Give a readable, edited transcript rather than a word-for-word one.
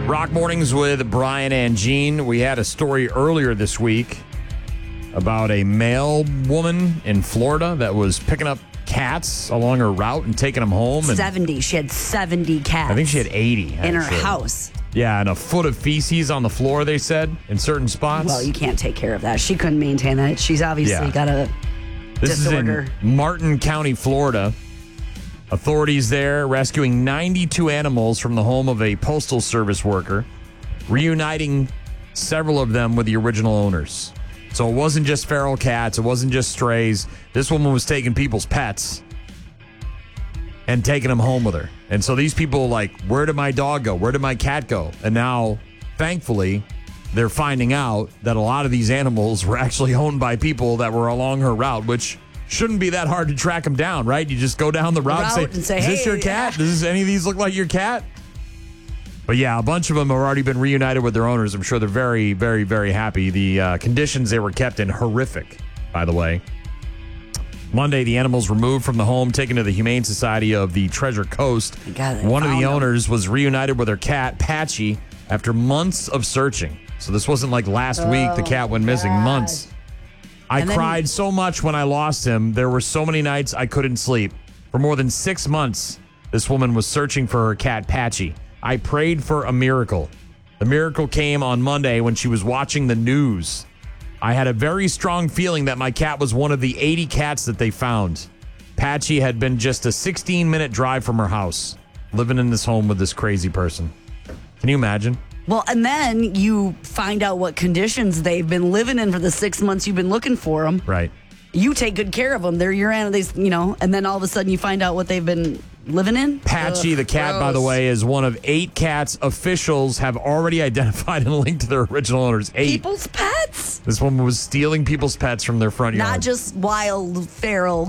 Rock Mornings with Brian and Gene. We had a story earlier this week about a male woman in Florida that was picking up cats along her route and taking them home. And 70. She had 70 cats. I think she had 80. in her actually. house. Yeah, and a foot of feces on the floor, they said, in certain spots. Well, you can't take care of that. She couldn't maintain that. She's obviously got a This disorder. is in Martin County, Florida. Authorities there rescuing 92 animals from the home of a postal service worker, reuniting several of them with the original owners. So it wasn't just feral cats. It wasn't just strays. This woman was taking people's pets and taking them home with her. And so these people like, where did my dog go? Where did my cat go? And now, thankfully, they're finding out that a lot of these animals were actually owned by people that were along her route, which shouldn't be that hard to track them down, right? You just go down the route and say, is this your cat? Does any of these look like your cat? But yeah, a bunch of them have already been reunited with their owners. I'm sure they're very, very, very happy. The conditions they were kept in, horrific, by the way. Monday, the animals removed from the home, taken to the Humane Society of the Treasure Coast. One of the owners was reunited with her cat, Patchy, after months of searching. So this wasn't like last week the cat went missing. Months. I cried so much when I lost him. There were so many nights I couldn't sleep. For more than 6 months, this woman was searching for her cat, Patchy. I prayed for a miracle. The miracle came on Monday when she was watching the news. I had a very strong feeling that my cat was one of the 80 cats that they found. Patchy had been just a 16-minute drive from her house, living in this home with this crazy person. Can you imagine? Well, and then you find out what conditions they've been living in for the 6 months you've been looking for them. Right. You take good care of them. They're your animals, and then all of a sudden you find out what they've been living in. Patchy, the cat, gross. by the way, is one of 8 cats officials have already identified and linked to their original owners. 8. People's pets? This woman was stealing people's pets from their front yard. Not just wild, feral